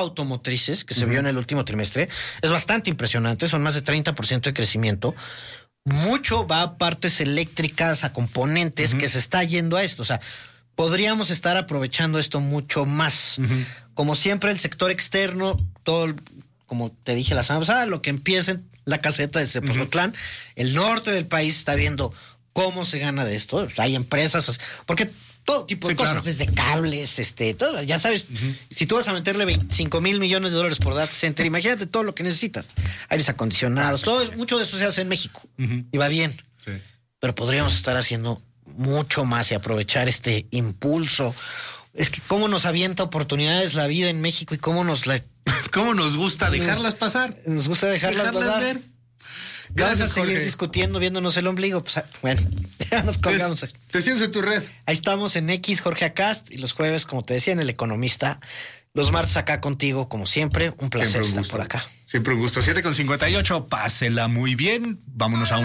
automotrices que se vio en el último trimestre es bastante impresionante, son más de 30% de crecimiento. Mucho va a partes eléctricas, a componentes que se está yendo a esto. O sea, podríamos estar aprovechando esto mucho más. Como siempre, el sector externo, todo, como te dije la semana pasada, lo que empieza en la caseta de Cepozotlán, el norte del país está viendo cómo se gana de esto. O sea, hay empresas, porque todo tipo de cosas, desde cables, todo, ya sabes, si tú vas a meterle 25 mil millones de dólares por data center, imagínate todo lo que necesitas, aires acondicionados, mucho de eso se hace en México y va bien, pero podríamos estar haciendo mucho más y aprovechar este impulso. Es que cómo nos avienta oportunidades la vida en México y cómo nos gusta dejarlas pasar. Nos gusta dejarlas pasar. Ver. Gracias, vamos a seguir Jorge. discutiendo, viéndonos el ombligo. Pues, bueno, ya nos colgamos. Te sientes en tu red. Ahí estamos en X, Jorge Acast, y los jueves, como te decía, en El Economista. Los martes acá contigo, como siempre. Un placer estar por acá. Siempre un gusto. 7:58, pásela muy bien. Vámonos a